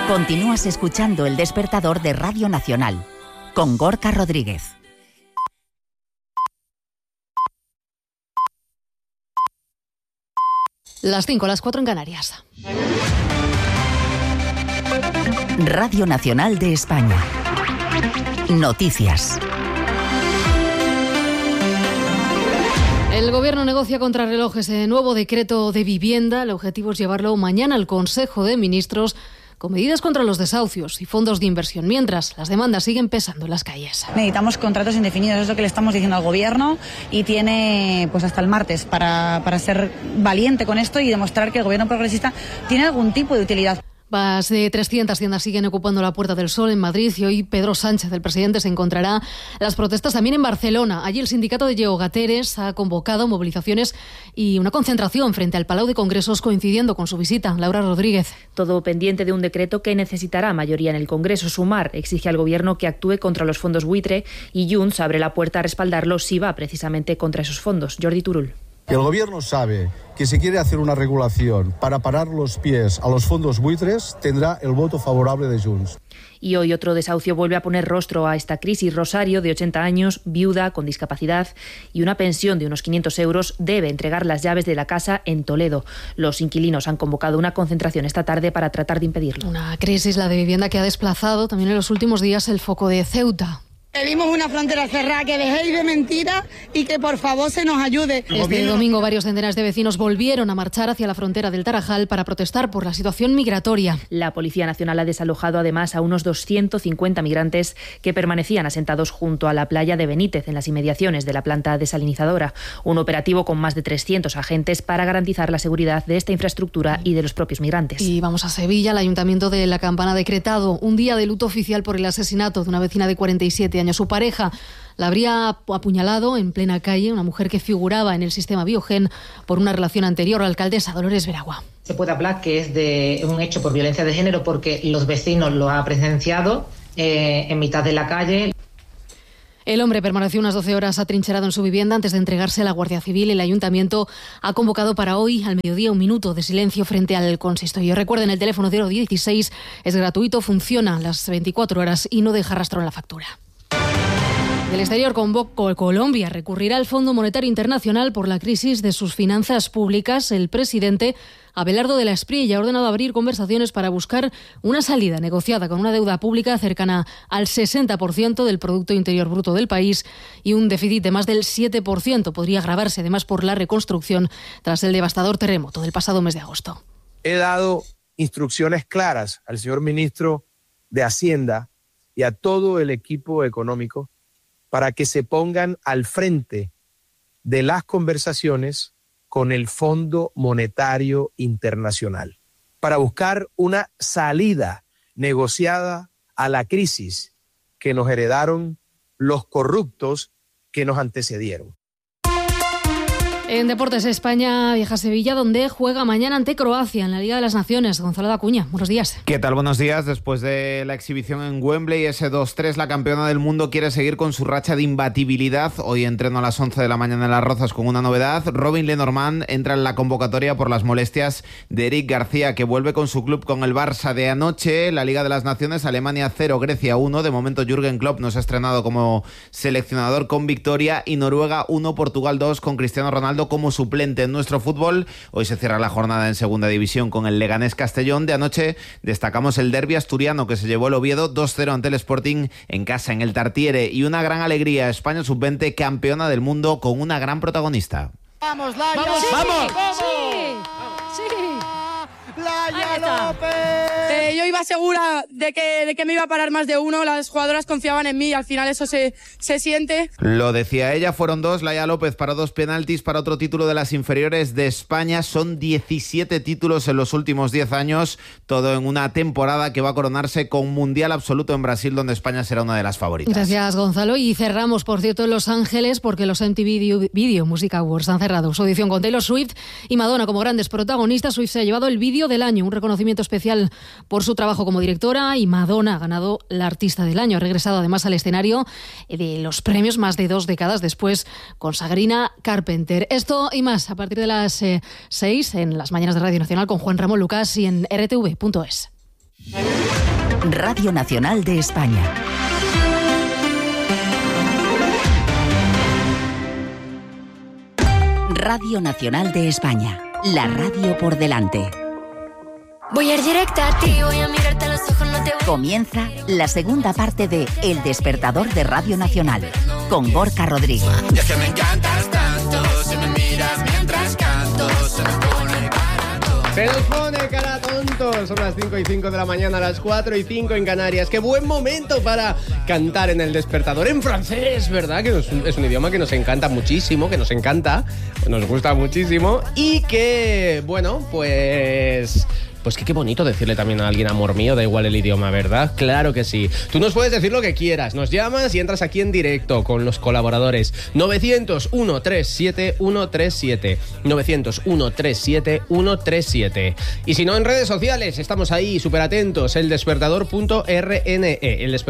Continúas escuchando El Despertador de Radio Nacional, con Gorka Rodríguez. Las 5, las 4 en Canarias. Radio Nacional de España. Noticias. El Gobierno negocia contrarreloj ese nuevo decreto de vivienda. El objetivo es llevarlo mañana al Consejo de Ministros con medidas contra los desahucios y fondos de inversión, mientras las demandas siguen pesando en las calles. Necesitamos contratos indefinidos, es lo que le estamos diciendo al Gobierno, y tiene pues hasta el martes para ser valiente con esto y demostrar que el Gobierno progresista tiene algún tipo de utilidad. Más de 300 tiendas siguen ocupando la Puerta del Sol en Madrid y hoy Pedro Sánchez, el presidente, se encontrará las protestas también en Barcelona. Allí el sindicato de Lleogateres ha convocado movilizaciones y una concentración frente al Palau de Congresos coincidiendo con su visita. Laura Rodríguez. Todo pendiente de un decreto que necesitará mayoría en el Congreso. Sumar exige al Gobierno que actúe contra los fondos buitre y Junts abre la puerta a respaldarlo si va precisamente contra esos fondos. Jordi Turull. El Gobierno sabe que si quiere hacer una regulación para parar los pies a los fondos buitres, tendrá el voto favorable de Junts. Y hoy otro desahucio vuelve a poner rostro a esta crisis. Rosario, de 80 años, viuda, con discapacidad y una pensión de unos 500 euros, debe entregar las llaves de la casa en Toledo. Los inquilinos han convocado una concentración esta tarde para tratar de impedirlo. Una crisis, la de vivienda, que ha desplazado también en los últimos días el foco de Ceuta. Pedimos una frontera cerrada, que dejéis de mentiras y que por favor se nos ayude. Este domingo varios centenares de vecinos volvieron a marchar hacia la frontera del Tarajal para protestar por la situación migratoria. La Policía Nacional ha desalojado además a unos 250 migrantes que permanecían asentados junto a la playa de Benítez, en las inmediaciones de la planta desalinizadora. Un operativo con más de 300 agentes para garantizar la seguridad de esta infraestructura y de los propios migrantes. Y vamos a Sevilla. El Ayuntamiento de La Campana ha decretado un día de luto oficial por el asesinato de una vecina de 47 años. Su pareja la habría apuñalado en plena calle, una mujer que figuraba en el sistema Biogen por una relación anterior. La alcaldesa Dolores Veragua. Se puede hablar que es de un hecho por violencia de género porque los vecinos lo han presenciado en mitad de la calle. El hombre permaneció unas 12 horas atrincherado en su vivienda antes de entregarse a la Guardia Civil. El Ayuntamiento ha convocado para hoy, al mediodía, un minuto de silencio frente al consistorio. Recuerden, el teléfono 016 es gratuito, funciona las 24 horas y no deja rastro en la factura. Del exterior, Colombia recurrirá al Fondo Monetario Internacional por la crisis de sus finanzas públicas. El presidente Abelardo de la Espriella ha ordenado abrir conversaciones para buscar una salida negociada con una deuda pública cercana al 60% del Producto Interior Bruto del país y un déficit de más del 7%. Podría agravarse además por la reconstrucción tras el devastador terremoto del pasado mes de agosto. He dado instrucciones claras al señor ministro de Hacienda y a todo el equipo económico para que se pongan al frente de las conversaciones con el Fondo Monetario Internacional para buscar una salida negociada a la crisis que nos heredaron los corruptos que nos antecedieron. En Deportes, España viaja a Sevilla, donde juega mañana ante Croacia en la Liga de las Naciones. Gonzalo Dacuña, buenos días. ¿Qué tal? Buenos días. Después de la exhibición en Wembley, ese 2-3, la campeona del mundo quiere seguir con su racha de imbatibilidad. Hoy entreno a las 11 de la mañana en Las Rozas con una novedad. Robin Lenormand entra en la convocatoria por las molestias de Eric García, que vuelve con su club con el Barça de anoche. La Liga de las Naciones, Alemania 0, Grecia 1. De momento Jürgen Klopp no se ha estrenado como seleccionador con victoria. Y Noruega 1, Portugal 2, con Cristiano Ronaldo como suplente en nuestro fútbol. Hoy se cierra la jornada en segunda división con el Leganés Castellón. De anoche destacamos el derbi asturiano que se llevó el Oviedo 2-0 ante el Sporting en casa en el Tartiere, y una gran alegría, España sub-20 campeona del mundo con una gran protagonista. ¡Vamos, Laia! ¡Vamos! ¡Sí! ¡Vamos! ¡Sí! ¡Laia López! Yo iba segura de que me iba a parar más de uno. Las jugadoras confiaban en mí y al final eso se siente. Lo decía ella, fueron dos. Laia López paró 2 penaltis para otro título de las inferiores de España. Son 17 títulos en los últimos 10 años, todo en una temporada que va a coronarse con Mundial Absoluto en Brasil, donde España será una de las favoritas. Gracias, Gonzalo. Y cerramos, por cierto, en Los Ángeles, porque los MTV Video Music Awards han cerrado su edición con Taylor Swift y Madonna como grandes protagonistas. Swift se ha llevado el vídeo del año, un reconocimiento especial por su trabajo como directora, y Madonna ha ganado la artista del año. Ha regresado además al escenario de los premios más de 2 décadas después con Sabrina Carpenter. Esto y más a partir de las 6 en las mañanas de Radio Nacional con Juan Ramón Lucas y en rtv.es. Radio Nacional de España. Radio Nacional de España. La radio por delante. Voy a ir directa a ti, voy a mirarte a los ojos, no te voy... Comienza la segunda parte de El Despertador de Radio Nacional, con Gorka Rodríguez. Ya que me encantas tanto, si me miras mientras canto, se nos pone cara tonto. Se nos pone cara tonto. Son las 5:05 de la mañana, las 4:05 en Canarias. ¡Qué buen momento para cantar en El Despertador en francés! ¿Verdad? Que es un idioma que nos encanta muchísimo, que nos encanta, nos gusta muchísimo y que, bueno, pues que qué bonito decirle también a alguien amor mío, da igual el idioma, ¿verdad? Claro que sí. Tú nos puedes decir lo que quieras, nos llamas y entras aquí en directo con los colaboradores. 900-137-137. 900-137-137. Y si no, en redes sociales, estamos ahí, súper atentos, eldespertador.rne,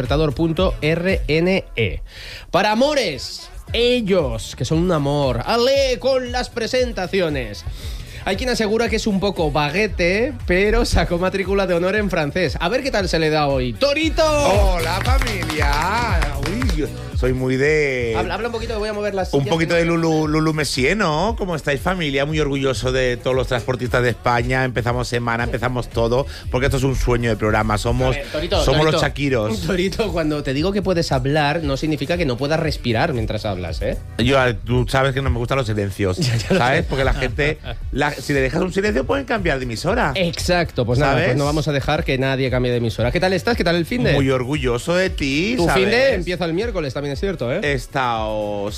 eldespertador.rne. Para amores, ellos, que son un amor. ¡Ale con las presentaciones! Hay quien asegura que es un poco baguete, pero sacó matrícula de honor en francés. A ver qué tal se le da hoy. ¡Torito! ¡Hola, familia! Uy, soy muy de... Habla un poquito, que voy a mover las un sillas. poquito de Lulu Messier, ¿no? ¿Cómo estáis, familia? Muy orgulloso de todos los transportistas de España. Empezamos semana, empezamos todo, porque esto es un sueño de programa. Somos los Shakiros. Torito, cuando te digo que puedes hablar, no significa que no puedas respirar mientras hablas, ¿eh? Tú sabes que no me gustan los silencios, ¿sabes? Porque la gente... si le dejas un silencio, pueden cambiar de emisora. Exacto, pues nada, pues no vamos a dejar que nadie cambie de emisora. ¿Qué tal estás? ¿Qué tal el finde? Muy orgulloso de ti, Tu ¿sabes? finde empieza el miércoles, también es cierto, ¿eh? He estado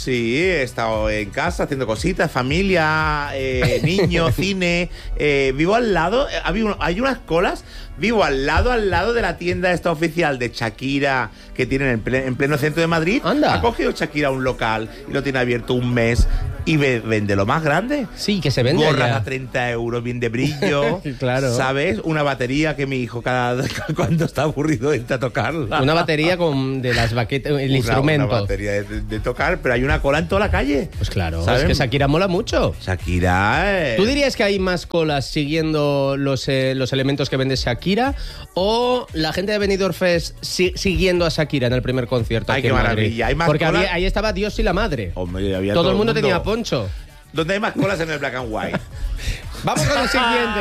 en casa haciendo cositas, familia, niños, cine. Vivo al lado, hay unas colas. Vivo al lado de la tienda esta oficial de Shakira que tienen en pleno centro de Madrid. Anda. Ha cogido Shakira un local y lo tiene abierto un mes y vende lo más grande. Sí, que se vende gorras ya. a 30 euros, bien de brillo. Claro. ¿Sabes? Una batería que mi hijo cuando está aburrido entra a tocarla. Una batería de las baquetas, el instrumento. Una batería de tocar, pero hay una cola en toda la calle. Pues claro, ¿sabes? Es que Shakira mola mucho. Shakira... ¿Tú dirías que hay más colas siguiendo los elementos que vende Shakira o la gente de Benidorm Fest siguiendo a Shakira en el primer concierto? Ay, qué maravilla. Hay más porque colas. ahí estaba Dios y la madre. Hombre, había todo el mundo tenía poncho. ¿Dónde hay más colas? En el Black and White. Vamos con el siguiente.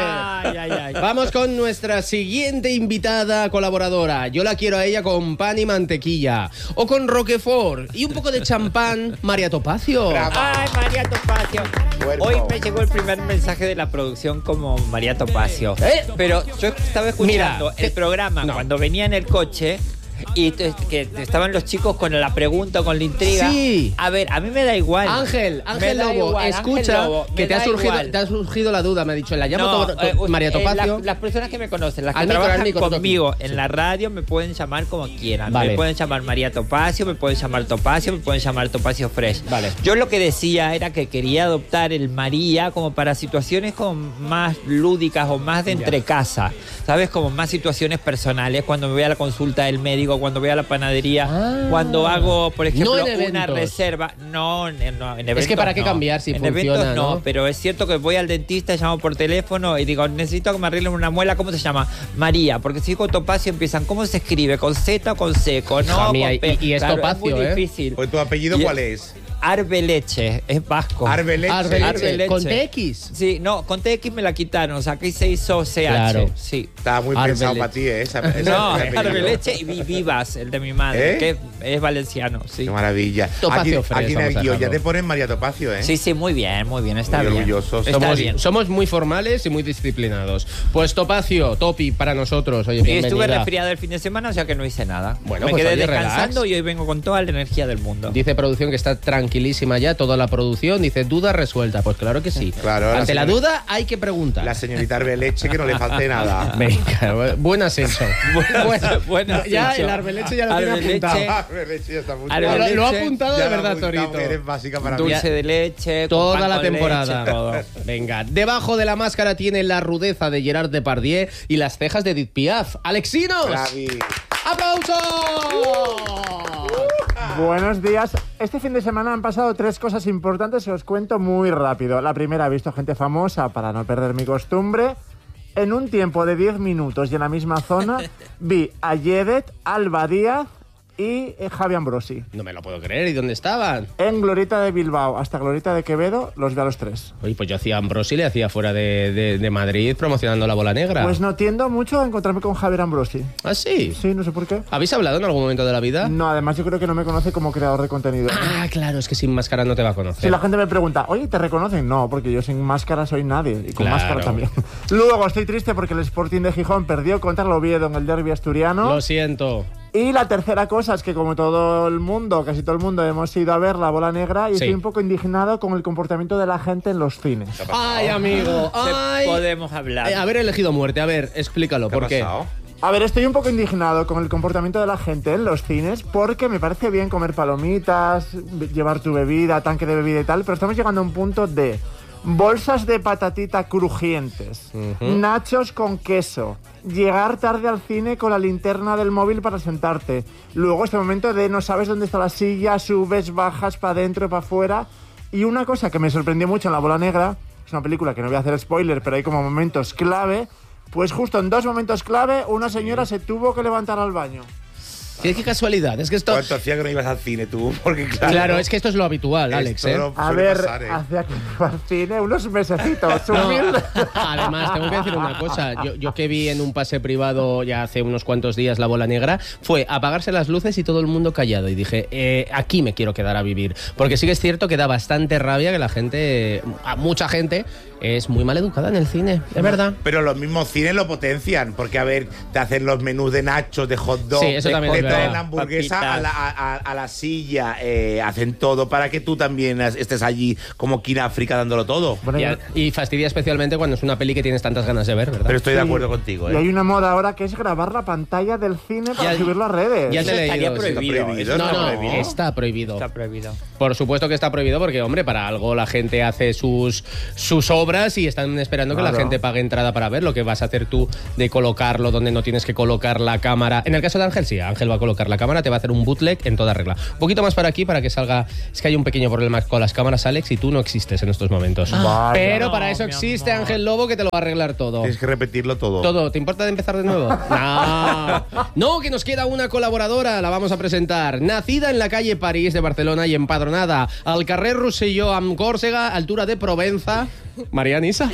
Vamos con nuestra siguiente invitada colaboradora. Yo la quiero a ella con pan y mantequilla. O con Roquefort y un poco de champán. María Topacio. ¡Ay, María Topacio! Hoy me llegó el primer mensaje de la producción como María Topacio. Pero yo estaba escuchando el programa cuando venía en el coche. Y que estaban los chicos con la pregunta, con la intriga. Sí. A ver, a mí me da igual. Ángel Lobo, escucha, que te ha surgido la duda, me ha dicho. La llamo María Topacio. Las personas que me conocen, las que trabajan conmigo en la radio, me pueden llamar como quieran. Vale. Me pueden llamar María Topacio, me pueden llamar Topacio, me pueden llamar Topacio Fresh. Vale. Yo lo que decía era que quería adoptar el María como para situaciones como más lúdicas o más de entre casa. ¿Sabes? Como más situaciones personales, cuando me voy a la consulta del médico, cuando voy a la panadería, cuando hago, por ejemplo, una reserva. No, en eventos. Es que para qué cambiar si en funciona, eventos ¿no? Pero es cierto que voy al dentista, llamo por teléfono y digo, necesito que me arreglen una muela. ¿Cómo se llama? María, porque si digo Topacio empiezan, ¿cómo se escribe? ¿Con Z o con C? Con O, con P. Y es Topacio, es muy difícil. Pues, ¿tu apellido cuál es? Arbeleche, es vasco. Arbeleche. ¿Con TX? Sí, no, con TX me la quitaron, o sea, aquí se hizo CH. Claro. Sí. Estaba muy pensado para ti, ¿eh? No, Arbeleche y Vivas, el de mi madre, que es valenciano. Sí. Qué maravilla. Topacio aquí en el guión ya te ponen María Topacio, ¿eh? Sí, sí, muy bien, está muy bien. Orgullosos. Somos muy formales y muy disciplinados. Pues Topacio, Topi para nosotros. Oye, bienvenida. Y estuve resfriado el fin de semana, o sea que no hice nada. Bueno, me pues quedé oye, descansando relax. y hoy vengo con toda la energía del mundo. Dice producción que está tranquilísima ya, toda la producción. Dice, duda resuelta. Pues claro que sí. Claro, ante la duda hay que preguntar. La señorita Arbeleche, que no le falte nada. Venga, buen ascenso. Bueno, ya el Arbeleche ya lo tiene apuntado. Arbeleche ya está apuntado. Lo ha apuntado de verdad, Torito. Eres básica para Dulce mí. de leche, toda con la pan con temporada. leche, todo. Venga, debajo de la máscara tiene la rudeza de Gerard Depardieu y las cejas de Edith Piaf. ¡Alexinos! ¡Aplausos! Buenos días. Este fin de semana han pasado 3 cosas importantes que os cuento muy rápido. La primera, he visto gente famosa para no perder mi costumbre. En un tiempo de 10 minutos y en la misma zona vi a Yedet, Alba Díaz y Javi Ambrosi. No me lo puedo creer. ¿Y dónde estaban? En Glorieta de Bilbao hasta Glorieta de Quevedo los vi a los 3. Oye, pues yo hacía Ambrosi, le hacía fuera de Madrid promocionando la bola negra. Pues no tiendo mucho a encontrarme con Javier Ambrosi. ¿Ah, sí? Sí, no sé por qué. ¿Habéis hablado en algún momento de la vida? No, además yo creo que no me conoce como creador de contenido. Ah, claro, es que sin máscara no te va a conocer. Si la gente me pregunta, oye, ¿te reconocen? No, porque yo sin máscara soy nadie. Y con Claro. máscara también. Luego estoy triste porque el Sporting de Gijón perdió contra el Oviedo en el derbi asturiano. Lo siento. Y la tercera cosa es que como todo el mundo, casi todo el mundo, hemos ido a ver la bola negra y Sí. estoy un poco indignado con el comportamiento de la gente en los cines. Ay, amigo. Ay. Podemos hablar. Haber elegido muerte. A ver, explícalo. ¿Por qué? A ver, estoy un poco indignado con el comportamiento de la gente en los cines porque me parece bien comer palomitas, llevar tu bebida, tanque de bebida y tal, pero estamos llegando a un punto de bolsas de patatita crujientes, nachos con queso, llegar tarde al cine con la linterna del móvil para sentarte, luego este momento de no sabes dónde está la silla, subes, bajas para adentro, para afuera. Y una cosa que me sorprendió mucho en La Bola Negra, es una película que no voy a hacer spoiler, pero hay como momentos clave, pues justo en 2 momentos clave una señora se tuvo que levantar al baño. Qué casualidad, es que esto... ¿Cuánto hacía que no ibas al cine tú? Porque Claro, es que esto es lo habitual, Alex, ¿eh? A ver, hacía que iba al cine unos mesecitos, No. humilde. Además, tengo que decir una cosa. Yo que vi en un pase privado ya hace unos cuantos días La Bola Negra, fue apagarse las luces y todo el mundo callado. Y dije, aquí me quiero quedar a vivir. Porque sí que es cierto que da bastante rabia que la gente, a mucha gente, es muy mal educada en el cine, es verdad. Pero los mismos cines lo potencian, porque a ver, te hacen los menús de nachos, de hot dog, Sí, eso también te es traen verdad. la hamburguesa Papitas. a la silla, hacen todo para que tú también estés allí como King África dándolo todo. Y fastidia especialmente cuando es una peli que tienes tantas ganas de ver, ¿verdad? Pero estoy de Sí. acuerdo contigo, Y hay una moda ahora que es grabar la pantalla del cine para subirlo a redes. Ya te he leído. No, está prohibido. Está prohibido. Por supuesto que está prohibido porque, hombre, para algo la gente hace sus obras y están esperando que la Claro. gente pague entrada para ver lo que vas a hacer tú de colocarlo donde no tienes que colocar la cámara. En el caso de Ángel, sí, Ángel va a colocar la cámara, te va a hacer un bootleg en toda regla. Un poquito más para aquí para que salga... Es que hay un pequeño problema con las cámaras, Alex, y tú no existes en estos momentos. Vaya. Pero para No, eso mi existe amor. Ángel Lobo que te lo va a arreglar todo. Tienes que repetirlo todo. Todo. ¿Te importa de empezar de nuevo? No. No, que nos queda una colaboradora. La vamos a presentar. Nacida en la calle París de Barcelona y empadronada al carrer Rosselló amb Còrsega, altura de Provenza. María Nisa.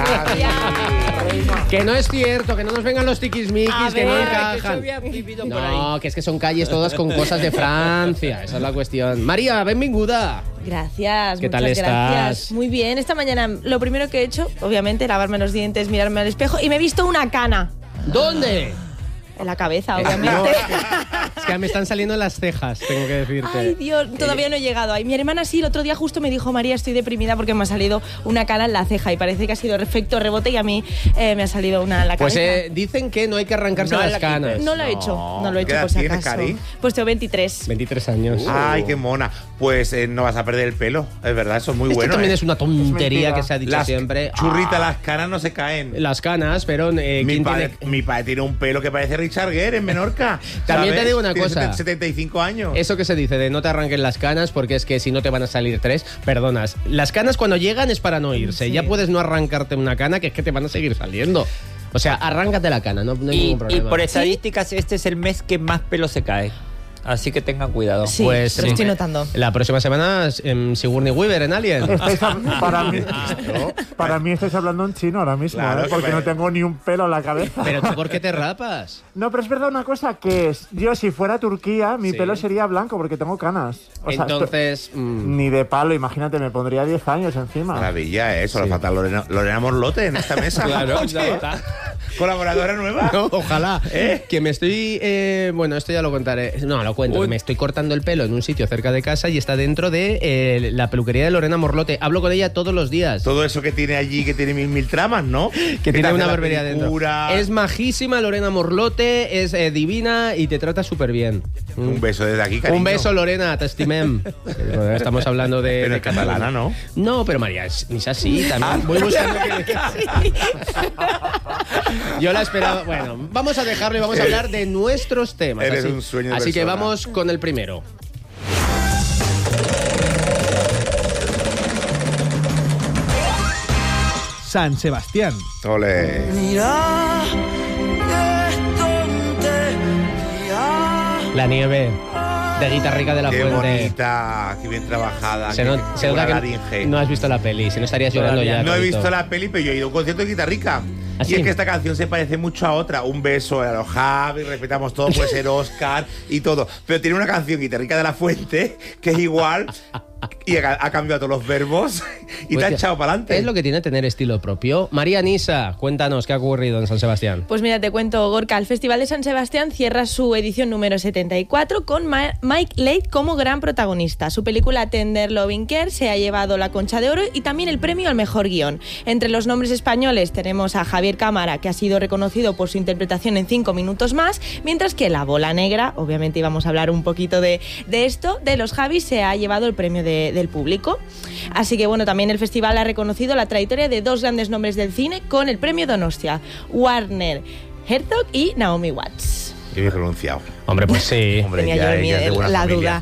Que no es cierto, que no nos vengan los tiquismiquis, que no encajan. No, que es que son calles todas con cosas de Francia. Esa es la cuestión. María, benvinguda. Gracias, ¿Qué tal muchas estás? gracias. Muy bien, esta mañana lo primero que he hecho, obviamente, lavarme los dientes, mirarme al espejo y me he visto una cana. ¿Dónde? En la cabeza, No, obviamente. es que me están saliendo las cejas, tengo que decirte. Ay, Dios, todavía no he llegado ahí. Mi hermana sí, el otro día justo me dijo, María, estoy deprimida porque me ha salido una cana en la ceja y parece que ha sido efecto rebote y a mí me ha salido una en la Pues cabeza. dicen que no hay que arrancarse No las la canas. quites. No lo he hecho, no lo he ¿Qué hecho edad por si tienes, acaso. Cari? Pues tengo 23. 23 años. Ay, qué mona. Pues no vas a perder el pelo, es verdad, eso es muy Esto bueno. también es una tontería que se ha dicho Las siempre. Churrita, las canas no se caen. Las canas, pero mi padre tiene un pelo que parece Richard Gere en Menorca. También te ¿sabes? digo una Tiene cosa. 75 años. Eso que se dice de no te arranquen las canas porque es que si no te van a salir 3, perdonas. Las canas cuando llegan es para no irse. Sí. Ya puedes no arrancarte una cana que es que te van a seguir saliendo. O sea, arráncate la cana, no hay ningún Y problema. por estadísticas, este es el mes que más pelo se cae. Así que tengan cuidado. Sí, Pues lo sí. estoy notando. La próxima semana Sigourney Weaver en Alien. Para mí estáis hablando en chino ahora mismo, Claro, ¿eh? que Porque me- no tengo ni un pelo en la cabeza. Pero tú, ¿por qué te rapas? No, pero es verdad una cosa que es, yo si fuera a Turquía, mi Sí. pelo sería blanco porque tengo canas. O sea, Entonces, ni de palo, imagínate, me pondría 10 años encima. Maravilla, eso, le falta Lorena Morlote en esta mesa. Claro, Oye, ya está. ¿Colaboradora nueva? No, ojalá. Que me estoy... bueno, esto ya lo contaré. No, lo cuento. Que me estoy cortando el pelo en un sitio cerca de casa y está dentro de la peluquería de Lorena Morlote. Hablo con ella todos los días. Todo eso que tiene allí, que tiene mil tramas, ¿no? Que te tiene hace una la barbería dentro. pedicura. Es majísima Lorena Morlote, es divina y te trata súper bien. Un beso desde aquí, cariño. Un beso, Lorena, te estimem. Estamos hablando de... Pero de es catalana, ¿no? No, pero María, es así también. Voy buscando que... Yo la esperaba... Bueno, vamos a dejarlo y vamos a hablar de nuestros temas. Eres así, un sueño de así que persona. vamos con el primero. San Sebastián. Ole. La nieve de Guitarrica de la Qué Fuente. bonita, qué bien trabajada. Se nota que no has visto la peli, si no estarías llorando ya. No he Todito. visto la peli, pero yo he ido a un concierto de Guitarrica. ¿Ah, Y sí? es que esta canción se parece mucho a otra. Un beso a los Javi, respetamos todo, puede ser Oscar y todo. Pero tiene una canción, Guitarrica de la Fuente, que es igual y ha cambiado todos los verbos y te ha echado para adelante. Es lo que tiene tener estilo propio. María Nisa, cuéntanos qué ha ocurrido en San Sebastián. Pues mira, te cuento, Gorka, el Festival de San Sebastián cierra su edición número 74 con Mike Leigh como gran protagonista. Su película Tender Loving Care se ha llevado la Concha de Oro y también el premio al mejor guión. Entre los nombres españoles tenemos a Javier Cámara, que ha sido reconocido por su interpretación en 5 minutos más, mientras que La Bola Negra, obviamente íbamos a hablar un poquito de esto, de los Javis, se ha llevado el premio del público. Así que bueno, también el festival ha reconocido la trayectoria de 2 grandes nombres del cine con el premio Donostia, Werner Herzog y Naomi Watts. Qué bien pronunciado. Hombre, pues sí. Hombre, Tenía yo la duda.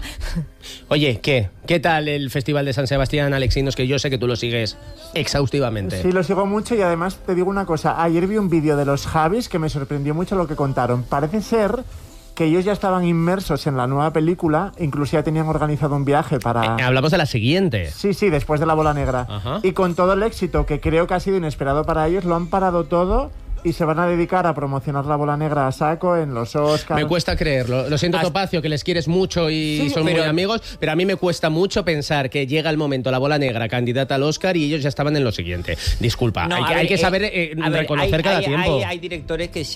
Oye, ¿qué tal el Festival de San Sebastián, Alexinos? Que yo sé que tú lo sigues exhaustivamente. Sí, lo sigo mucho y además te digo una cosa. Ayer vi un vídeo de los Javis que me sorprendió mucho lo que contaron. Parece ser que ellos ya estaban inmersos en la nueva película, incluso ya tenían organizado un viaje para... Hablamos de la siguiente. Sí, después de La Bola Negra. Ajá. Y con todo el éxito que creo que ha sido inesperado para ellos, lo han parado todo y se van a dedicar a promocionar La Bola Negra a saco en los Oscars. Me cuesta creerlo. Lo siento, Topacio, que les quieres mucho y Sí, son pero- muy amigos, pero a mí me cuesta mucho pensar que llega el momento La Bola Negra candidata al Oscar y ellos ya estaban en lo siguiente. Disculpa, No, hay que saber reconocer cada tiempo. Hay directores que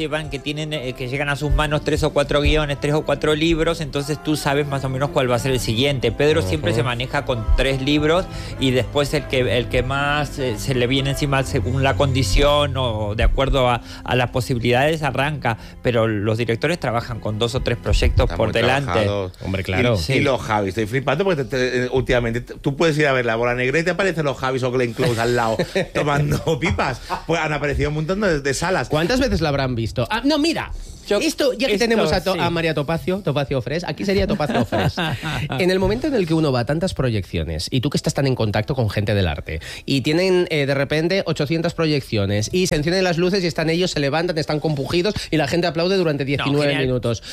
llegan a sus manos 3 o 4 guiones, 3 o 4 libros, entonces tú sabes más o menos cuál va a ser el siguiente. Pedro siempre se maneja con 3 libros y después el que más se le viene encima según la condición o de acuerdo a las posibilidades arranca, pero los directores trabajan con 2 o 3 proyectos Está por muy delante. trabajado. Hombre, claro. Y los Javis, estoy flipando porque últimamente tú puedes ir a ver La Bola Negra y te aparecen los Javis o Glenn Close al lado tomando pipas. Pues han aparecido un montón de salas. ¿Cuántas veces la habrán visto? Ah, no, mira. Esto, ya que tenemos a María Topacio Fres, aquí sería Topacio Fres. En el momento en el que uno va a tantas proyecciones, y tú que estás tan en contacto con gente del arte, y tienen de repente 800 proyecciones, y se encienden las luces y están ellos, se levantan, están compugidos, y la gente aplaude durante 19 minutos.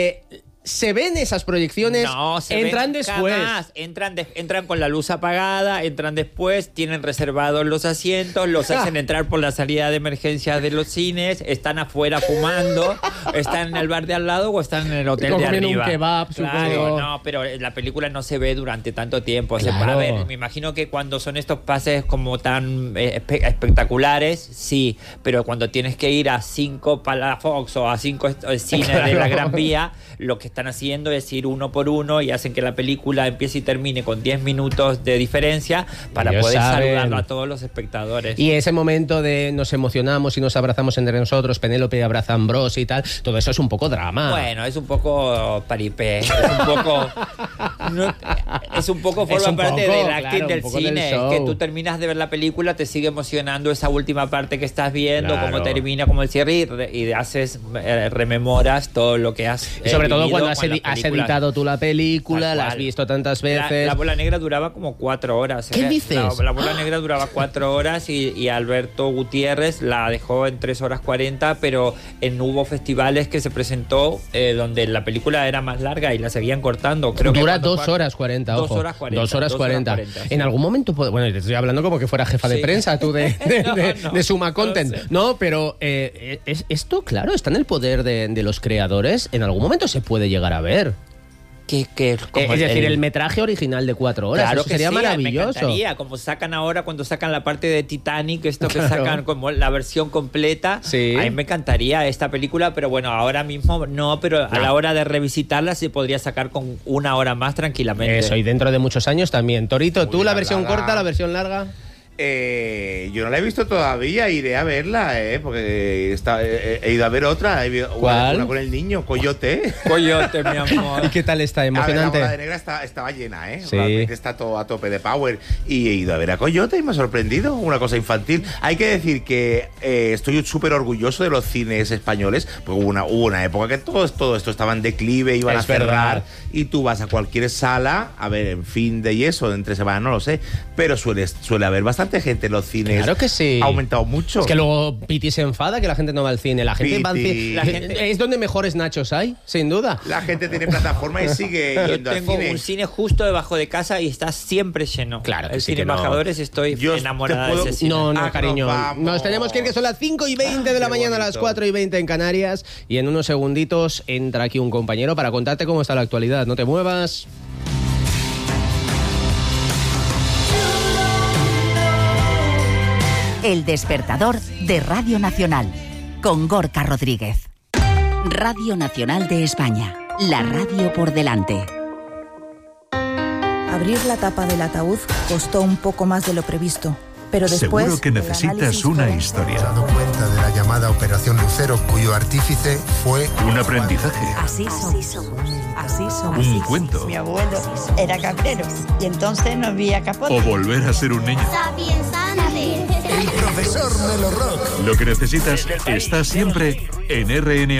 ¿Se ven esas proyecciones? No, se entran ven después. jamás. Entran con la luz apagada, entran después, tienen reservados los asientos, los hacen entrar por la salida de emergencia de los cines, están afuera fumando, están en el bar de al lado o están en el hotel de Comiendo arriba. un kebab, Claro, supongo. no, pero la película no se ve durante tanto tiempo. Claro. A ver, me imagino que cuando son estos pases como tan espectaculares, sí, pero cuando tienes que ir a 5 Palafox o a 5 cines de la Gran Vía, lo que están haciendo es ir uno por uno y hacen que la película empiece y termine con 10 minutos de diferencia para Ellos poder saben. saludarlo a todos los espectadores. Y ese momento de nos emocionamos y nos abrazamos entre nosotros, Penélope abraza a Ambrose y tal, todo eso es un poco drama. Bueno, es un poco paripé, es un poco Es forma un parte poco, del acting claro, del un poco del cine, show. que tú terminas de ver la película, te sigue emocionando esa última parte que estás viendo, Claro. cómo termina, cómo el cierre y haces, rememoras todo lo que has Y sobre todo vivido cuando con las has películas. editado tú la película, Tal la has cual. visto tantas veces. La Bola Negra duraba como 4 horas. ¿Qué dices? La Bola Negra duraba 4 horas y Alberto Gutiérrez la dejó en 3 horas 40, pero hubo festivales que se presentó donde la película era más larga y la seguían cortando. Creo Dura que 2 horas 40, 2 ojo. horas 40. 2 horas 40. Sí. En algún momento, bueno, te estoy hablando como que fuera jefa de Sí. prensa tú de Suma Content. sé. No, pero esto, claro, está en el poder de los creadores. En algún momento se puede llegar a ver. Como es decir, el metraje original de 4 horas. Claro Eso que sería sí, maravilloso. Me encantaría, como sacan ahora cuando sacan la parte de Titanic, esto que Claro. sacan como la versión completa. Sí. A mí me encantaría esta película, pero bueno, ahora mismo no, pero a la hora de revisitarla se podría sacar con 1 hora más tranquilamente. Eso, y dentro de muchos años también. Torito, ¿tú la versión larga. corta, la versión larga? Yo no la he visto todavía, iré a verla, porque he ido a ver otra, ¿Cuál? una con el niño, Coyote. Coyote, mi amor. ¿Y qué tal está? A ver, ¿Emocionante? la Bola de Negra estaba llena, Sí. Realmente está todo a tope de power. Y he ido a ver a Coyote y me ha sorprendido, una cosa infantil. Hay que decir que estoy súper orgulloso de los cines españoles, porque hubo una época que todo esto estaba en declive, iban Es a cerrar, verdad. y tú vas a cualquier sala, a ver, en fin de y eso, entre semana, no lo sé, pero suele haber bastante bastante gente en los cines. Claro que sí. Ha aumentado mucho. Es que luego Piti se enfada que la gente no va al cine. La gente Piti. va al cine. La gente- Es donde mejores nachos hay, sin duda. La gente tiene plataforma y sigue Yo yendo al tengo cine. un cine justo debajo de casa y está siempre lleno. Claro que el sí cine que no. Embajadores, estoy Yo enamorada te puedo- de ese cine. No, Ah, cariño. vamos. Nos tenemos que ir, que son las 5:20 de la Qué mañana, a las bonito. 4:20 en Canarias. Y en unos segunditos entra aquí un compañero para contarte cómo está la actualidad. No te muevas. El despertador de Radio Nacional, con Gorka Rodríguez. Radio Nacional de España, la radio por delante. Abrir la tapa del ataúd costó un poco más de lo previsto, pero después... Seguro que necesitas una historia. Se ha dado cuenta de la llamada Operación Lucero, cuyo artífice fue... Un aprendizaje. Así somos. Así somos. Un cuento. Mi abuelo era cabrero y entonces no había capote. O volver a ser un niño. El profesor Melo Rock. Lo que necesitas está siempre en RNA.